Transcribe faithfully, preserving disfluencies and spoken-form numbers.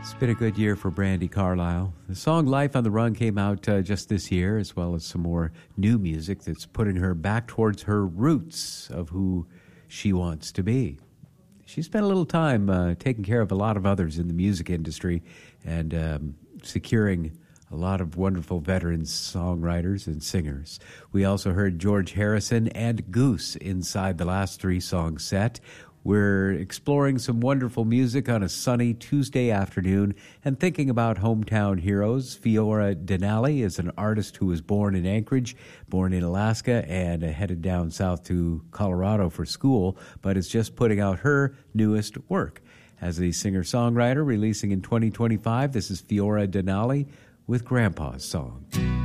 It's been a good year for Brandi Carlile. The song Life on the Run came out uh, just this year, as well as some more new music that's putting her back towards her roots of who she wants to be. She spent a little time uh, taking care of a lot of others in the music industry and um, securing a lot of wonderful veteran songwriters and singers. We also heard George Harrison and Goose inside the last three song set. We're exploring some wonderful music on a sunny Tuesday afternoon and thinking about hometown heroes. Fiora Denali is an artist who was born in Anchorage, born in Alaska, and uh, headed down south to Colorado for school, but is just putting out her newest work. As a singer-songwriter releasing in twenty twenty-five, this is Fiora Denali with Grandpa's Song.